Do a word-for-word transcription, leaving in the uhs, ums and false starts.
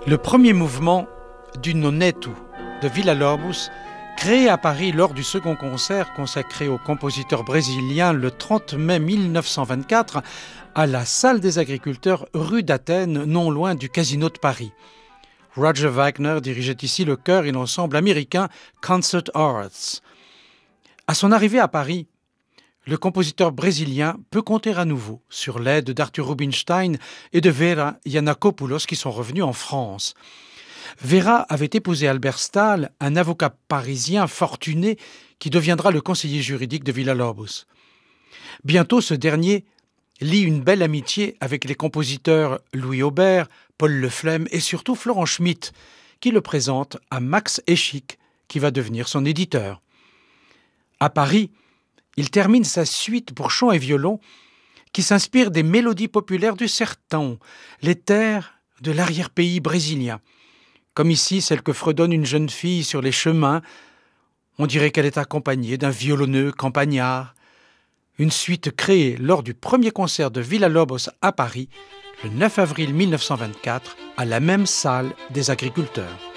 Le premier mouvement du Noneto de Villa-Lobos, créé à Paris lors du second concert consacré au compositeur brésilien le trente mai mille neuf cent vingt-quatre à la Salle des Agriculteurs rue d'Athènes, non loin du Casino de Paris. Roger Wagner dirigeait ici le chœur et l'ensemble américain Concert Arts. À son arrivée à Paris, le compositeur brésilien peut compter à nouveau sur l'aide d'Arthur Rubinstein et de Vera Yiannakopoulos qui sont revenus en France. Vera avait épousé Albert Stahl, un avocat parisien fortuné qui deviendra le conseiller juridique de Villa-Lobos. Bientôt, ce dernier lie une belle amitié avec les compositeurs Louis Aubert, Paul Leflemme et surtout Florent Schmitt, qui le présente à Max Eschik, qui va devenir son éditeur. À Paris, il termine sa suite pour chant et violon qui s'inspire des mélodies populaires du sertão, les terres de l'arrière-pays brésilien. Comme ici, celle que fredonne une jeune fille sur les chemins. On dirait qu'elle est accompagnée d'un violonneux campagnard. Une suite créée lors du premier concert de Villa-Lobos à Paris, le neuf avril mille neuf cent vingt-quatre, à la même Salle des Agriculteurs.